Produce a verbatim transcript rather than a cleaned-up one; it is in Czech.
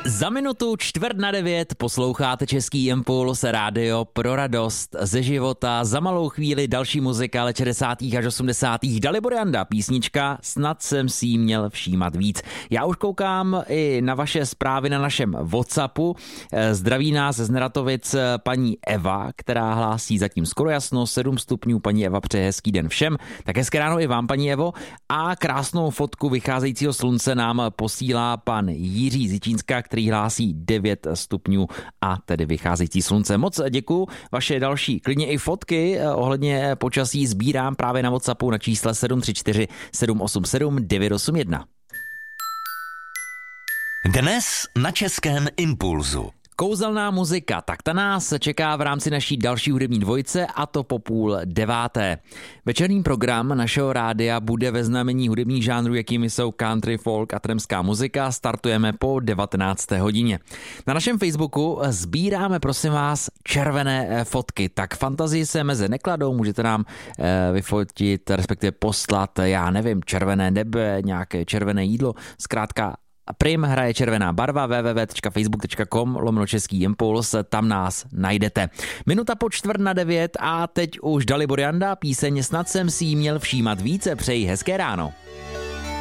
Za minutu čtvrt na devět posloucháte Český impuls, rádio pro radost ze života. Za malou chvíli další muzika let šedesátých až osmdesátých Dalibor Janda, písnička Snad jsem si jí měl všímat víc. Já už koukám i na vaše zprávy na našem WhatsAppu. Zdraví nás z Neratovic paní Eva, která hlásí zatím skoro jasno, sedm stupňů. Paní Eva přeje hezký den všem. Tak hezké ráno i vám, paní Evo. A krásnou fotku vycházejícího slunce nám posílá pan Jiří Zičínska, který hlásí devět stupňů a tedy vycházející slunce. Moc děkuju. Vaše další, klidně i fotky ohledně počasí sbírám právě na WhatsAppu na čísle sedm tři čtyři sedm osm sedm devět osm jedna. Dnes na Českém impulzu. Kouzelná muzika, tak ta nás čeká v rámci naší další hudební dvojice, a to po půl deváté. Večerní program našeho rádia bude ve znamení hudebních žánrů, jakými jsou country, folk a tramská muzika. Startujeme po devatenácté hodině. Na našem Facebooku sbíráme, prosím vás, červené fotky. Tak fantazii se meze nekladou, můžete nám eh, vyfotit, respektive poslat, já nevím, červené nebe, nějaké červené jídlo, zkrátka prim hraje červená barva, w w w tečka facebook tečka com lomeno Český impuls, tam nás najdete. Minuta po čtvrt na devět a teď už Dalibor Janda, píseň Snad jsem si jí měl všímat více, přeji hezké ráno.